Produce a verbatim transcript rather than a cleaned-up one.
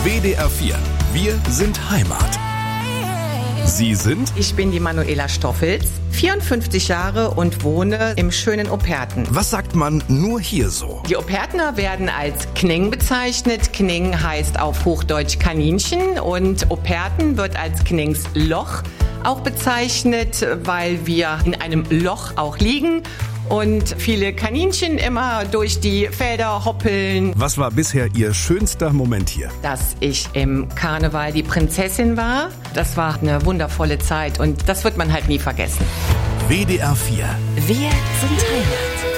W D R vier. Wir sind Heimat. Sie sind? Ich bin die Manuela Stoffels, vierundfünfzig Jahre und wohne im schönen Operten. Was sagt man nur hier so? Die Opertener werden als Kning bezeichnet. Kning heißt auf Hochdeutsch Kaninchen und Operten wird als Knings Loch auch bezeichnet, weil wir in einem Loch auch liegen und viele Kaninchen immer durch die Felder hoppeln. Was war bisher Ihr schönster Moment hier? Dass ich im Karneval die Prinzessin war, das war eine wundervolle Zeit und das wird man halt nie vergessen. W D R vier. Wir sind Heimat.